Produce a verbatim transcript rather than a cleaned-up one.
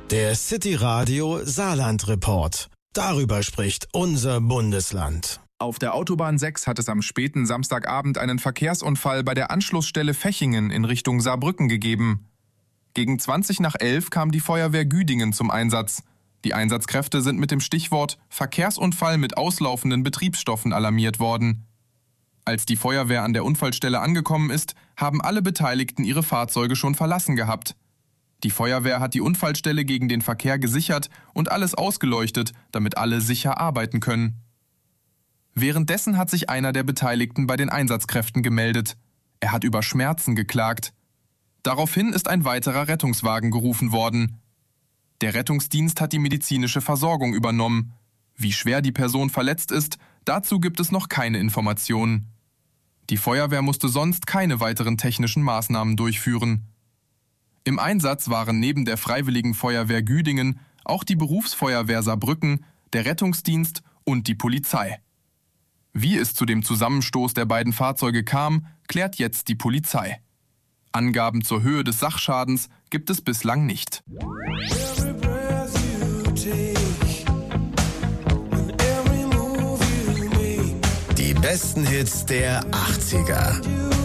Der City Radio Saarland Report. Darüber spricht unser Bundesland. Auf der Autobahn sechs hat es am späten Samstagabend einen Verkehrsunfall bei der Anschlussstelle Fechingen in Richtung Saarbrücken gegeben. Gegen zwanzig nach elf kam die Feuerwehr Güdingen zum Einsatz. Die Einsatzkräfte sind mit dem Stichwort Verkehrsunfall mit auslaufenden Betriebsstoffen alarmiert worden. Als die Feuerwehr an der Unfallstelle angekommen ist, haben alle Beteiligten ihre Fahrzeuge schon verlassen gehabt. Die Feuerwehr hat die Unfallstelle gegen den Verkehr gesichert und alles ausgeleuchtet, damit alle sicher arbeiten können. Währenddessen hat sich einer der Beteiligten bei den Einsatzkräften gemeldet. Er hat über Schmerzen geklagt. Daraufhin ist ein weiterer Rettungswagen gerufen worden. Der Rettungsdienst hat die medizinische Versorgung übernommen. Wie schwer die Person verletzt ist, dazu gibt es noch keine Informationen. Die Feuerwehr musste sonst keine weiteren technischen Maßnahmen durchführen. Im Einsatz waren neben der Freiwilligen Feuerwehr Güdingen auch die Berufsfeuerwehr Saarbrücken, der Rettungsdienst und die Polizei. Wie es zu dem Zusammenstoß der beiden Fahrzeuge kam, klärt jetzt die Polizei. Angaben zur Höhe des Sachschadens gibt es bislang nicht. Die besten Hits der achtziger.